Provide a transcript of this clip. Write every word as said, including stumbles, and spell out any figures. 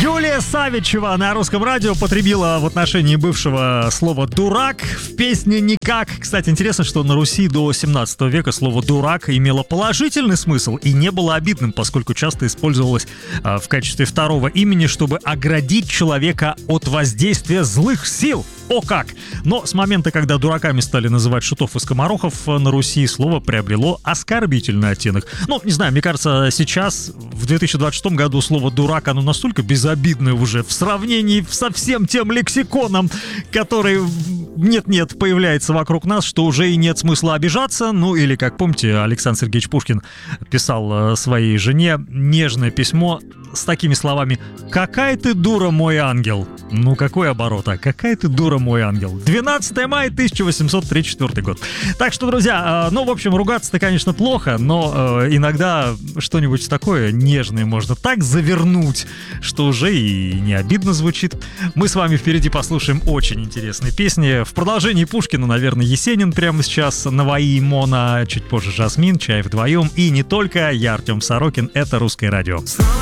Юлия Савичева на Русском радио потребила в отношении бывшего слово «дурак» в песне «Никак». Кстати, интересно, что на Руси до семнадцатого века слово «дурак» имело положительный смысл и не было обидным, поскольку часто использовалось а, в качестве второго имени, чтобы оградить человека от воздействия злых сил. О как! Но с момента, когда дураками стали называть шутов и скоморохов, на Руси слово приобрело оскорбительный оттенок. Ну, не знаю, мне кажется, сейчас, в две тысячи двадцать шестом году, слово «дурак», оно настолько безобидное уже в сравнении со всем тем лексиконом, который нет-нет появляется вокруг нас, что уже и нет смысла обижаться. Ну, или, как помните, Александр Сергеевич Пушкин писал своей жене нежное письмо с такими словами: «Какая ты дура, мой ангел». Ну, какой оборот, а? «Какая ты дура, мой ангел». двенадцатого мая тысяча восемьсот тридцать четвёртый год. Так что, друзья, ну, в общем, ругаться-то, конечно, плохо, но э, иногда что-нибудь такое нежное можно так завернуть, что уже и не обидно звучит. Мы с вами впереди послушаем очень интересные песни. В продолжении Пушкина, наверное, Есенин прямо сейчас, Наваи, Мона, чуть позже Жасмин, Чай вдвоем и не только. Я Артем Сорокин, это Русское радио.